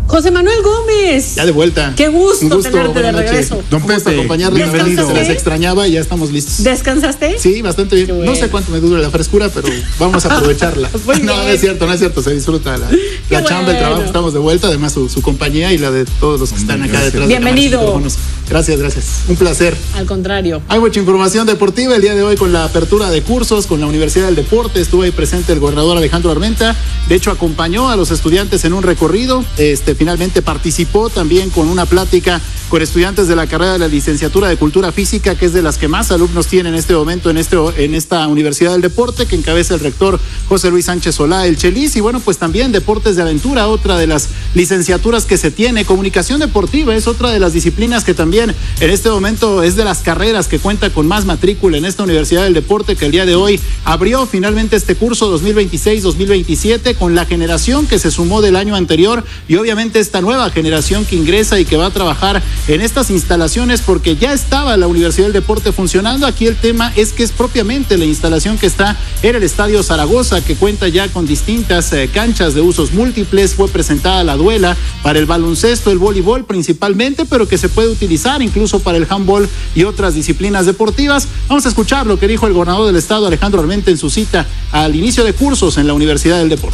José Manuel Gómez. Ya de vuelta. Qué gusto tenerte de regreso. Don Pepe, acompañarle. Bienvenido. Se les extrañaba y ya estamos listos. ¿Descansaste? Sí, bastante bien. Bueno. No sé cuánto me dure la frescura, pero vamos a aprovecharla. No es cierto. Se disfruta la chamba, el trabajo. Estamos de vuelta. Además, su compañía y la de todos los que están acá detrás. Bienvenido. Gracias. Un placer. Al contrario. Hay mucha información deportiva el día de hoy con la apertura de cursos con la Universidad del Deporte. Estuvo ahí presente el gobernador Alejandro Armenta. De hecho, acompañó a los estudiantes en un recorrido. Finalmente participó también con una plática con estudiantes de la carrera de la licenciatura de Cultura Física, que es de las que más alumnos tienen en este momento en esta Universidad del Deporte, que encabeza el rector José Luis Sánchez Solá, el Chelis. Y bueno, pues también Deportes de Aventura, otra de las licenciaturas que se tiene. Comunicación Deportiva es otra de las disciplinas que también en este momento es de las carreras que cuenta con más matrícula en esta Universidad del Deporte, que el día de hoy abrió finalmente este curso 2026-2027 con la generación que se sumó del año anterior y obviamente esta nueva generación que ingresa y que va a trabajar en estas instalaciones, porque ya estaba la Universidad del Deporte funcionando. Aquí el tema es que es propiamente la instalación que está en el Estadio Zaragoza, que cuenta ya con distintas canchas de usos múltiples. Fue presentada la duela para el baloncesto, el voleibol principalmente, pero que se puede utilizar incluso para el handball y otras disciplinas deportivas. Vamos a escuchar lo que dijo el gobernador del estado, Alejandro Armenta, en su cita al inicio de cursos en la Universidad del Deporte.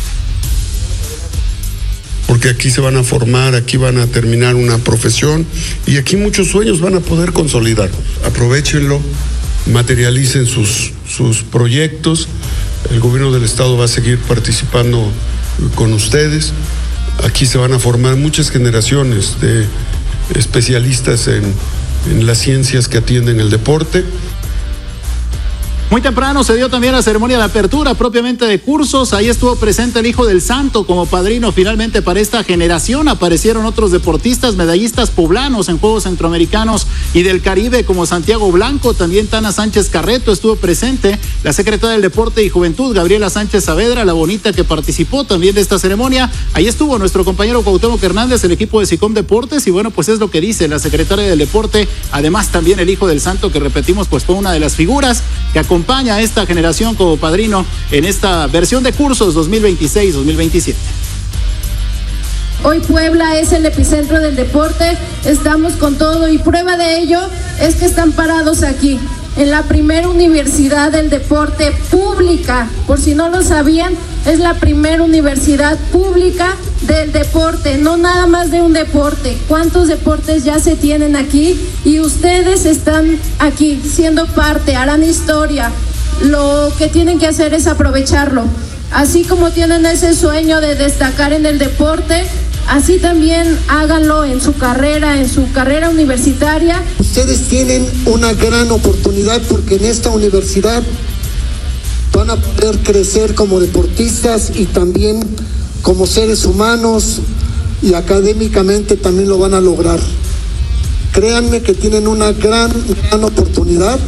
Porque aquí se van a formar, aquí van a terminar una profesión y aquí muchos sueños van a poder consolidar. Aprovéchenlo, materialicen sus proyectos. El gobierno del estado va a seguir participando con ustedes. Aquí se van a formar muchas generaciones de especialistas en las ciencias que atienden el deporte. Muy temprano se dio también la ceremonia de apertura propiamente de cursos. Ahí estuvo presente el Hijo del Santo como padrino finalmente para esta generación. Aparecieron otros deportistas, medallistas poblanos en Juegos Centroamericanos y del Caribe como Santiago Blanco. También Tana Sánchez Carreto estuvo presente. La secretaria del Deporte y Juventud, Gabriela Sánchez Saavedra, la bonita que participó también de esta ceremonia. Ahí estuvo nuestro compañero Cuauhtémoc Hernández, el equipo de SICOM Deportes. Y bueno, pues es lo que dice la secretaria del Deporte. Además también el Hijo del Santo, que repetimos, pues fue una de las figuras que acompaña a esta generación como padrino en esta versión de cursos 2026-2027. Hoy Puebla es el epicentro del deporte, estamos con todo y prueba de ello es que están parados aquí, en la primera universidad del deporte pública. Por si no lo sabían, es la primera universidad pública del deporte, no nada más de un deporte. ¿Cuántos deportes ya se tienen aquí? Y ustedes están aquí siendo parte, harán historia. Lo que tienen que hacer es aprovecharlo. Así como tienen ese sueño de destacar en el deporte, así también háganlo en su carrera universitaria. Ustedes tienen una gran oportunidad porque en esta universidad van a poder crecer como deportistas y también como seres humanos, y académicamente también lo van a lograr. Créanme que tienen una gran oportunidad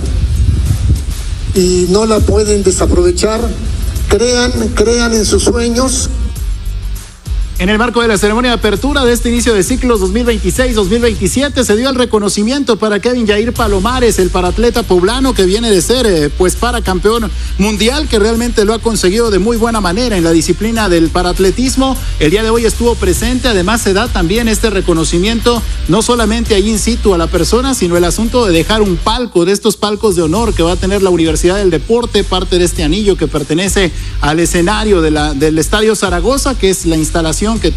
y no la pueden desaprovechar. Crean en sus sueños. En el marco de la ceremonia de apertura de este inicio de ciclos 2026-2027 se dio el reconocimiento para Kevin Yair Palomares, el paratleta poblano que viene de ser paracampeón mundial, que realmente lo ha conseguido de muy buena manera en la disciplina del paratletismo. El día de hoy estuvo presente. Además se da también este reconocimiento no solamente ahí in situ a la persona, sino el asunto de dejar un palco, de estos palcos de honor que va a tener la Universidad del Deporte, parte de este anillo que pertenece al escenario del Estadio Zaragoza, que es la instalación que